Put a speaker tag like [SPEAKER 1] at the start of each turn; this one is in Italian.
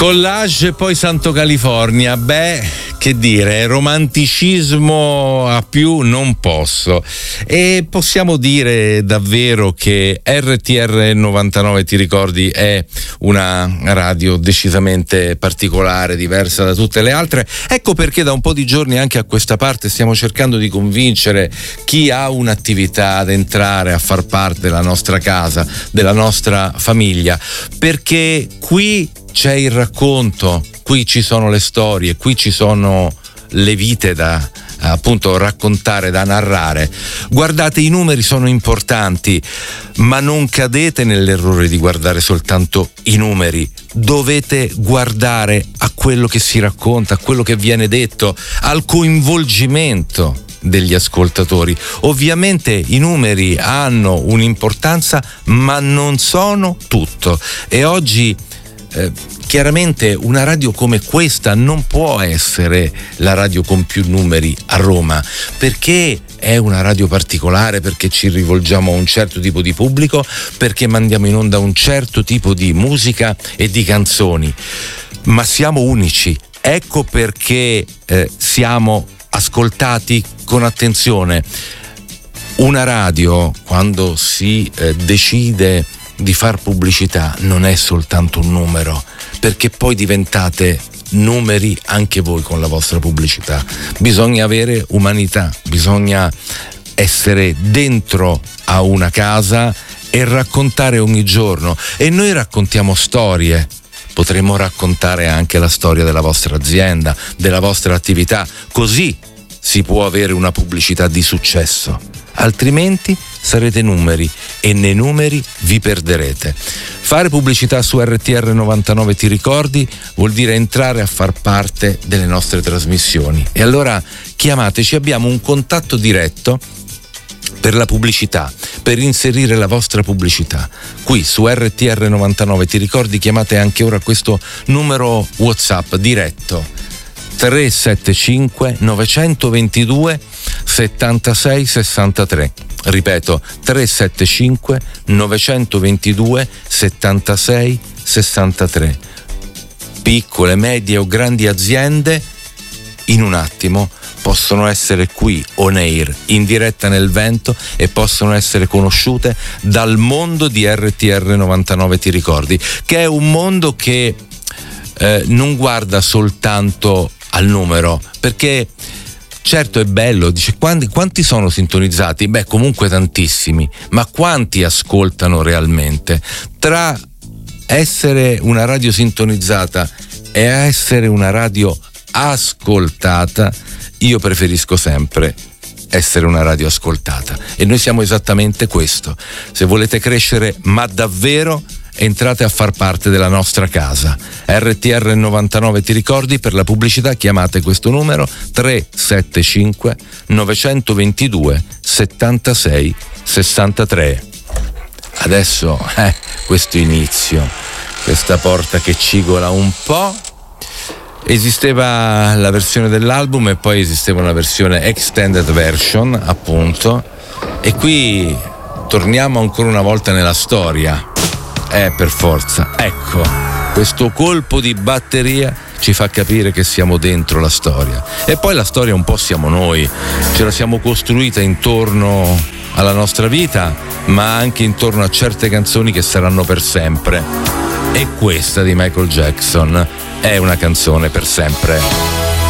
[SPEAKER 1] Collage e poi Santo California, che dire, romanticismo a più non posso. E possiamo dire davvero che RTR 99, ti ricordi, è una radio decisamente particolare, diversa da tutte le altre. Ecco perché da un po' di giorni anche a questa parte stiamo cercando di convincere chi ha un'attività ad entrare a far parte della nostra casa, della nostra famiglia, perché qui c'è il racconto, qui ci sono le storie, qui ci sono le vite da appunto raccontare, da narrare. Guardate, i numeri sono importanti, ma non cadete nell'errore di guardare soltanto i numeri. Dovete guardare a quello che si racconta, a quello che viene detto, al coinvolgimento degli ascoltatori. Ovviamente i numeri hanno un'importanza, ma non sono tutto. E oggi chiaramente una radio come questa non può essere la radio con più numeri a Roma, perché è una radio particolare, perché ci rivolgiamo a un certo tipo di pubblico, perché mandiamo in onda un certo tipo di musica e di canzoni, ma siamo unici. Ecco perché siamo ascoltati con attenzione. Una radio, quando si decide di far pubblicità, non è soltanto un numero, perché poi diventate numeri anche voi con la vostra pubblicità. Bisogna avere umanità, bisogna essere dentro a una casa e raccontare ogni giorno. E noi raccontiamo storie. Potremmo raccontare anche la storia della vostra azienda, della vostra attività, così si può avere una pubblicità di successo. Altrimenti sarete numeri e nei numeri vi perderete. Fare pubblicità su RTR 99, ti ricordi, vuol dire entrare a far parte delle nostre trasmissioni. E allora chiamateci, abbiamo un contatto diretto per la pubblicità, per inserire la vostra pubblicità. Qui su RTR 99, ti ricordi, chiamate anche ora questo numero WhatsApp diretto 375 922 76 63. Ripeto, 375 922 76 63. Piccole, medie o grandi aziende in un attimo possono essere qui on air, in diretta nel vento, e possono essere conosciute dal mondo di RTR 99, ti ricordi, che è un mondo che non guarda soltanto al numero, perché certo è bello, dice quanti sono sintonizzati? Beh, comunque tantissimi, ma quanti ascoltano realmente? Tra essere una radio sintonizzata e essere una radio ascoltata, io preferisco sempre essere una radio ascoltata, e noi siamo esattamente questo. Se volete crescere, ma davvero, entrate a far parte della nostra casa. RTR 99, ti ricordi, per la pubblicità chiamate questo numero 375 922 76 63. Adesso questo inizio, questa porta che cigola un po'. Esisteva la versione dell'album e poi esisteva una versione extended version, appunto, e qui torniamo ancora una volta nella storia. Per forza, ecco, questo colpo di batteria ci fa capire che siamo dentro la storia. E poi la storia un po' siamo noi, ce la siamo costruita intorno alla nostra vita, ma anche intorno a certe canzoni che saranno per sempre. E questa di Michael Jackson è una canzone per sempre.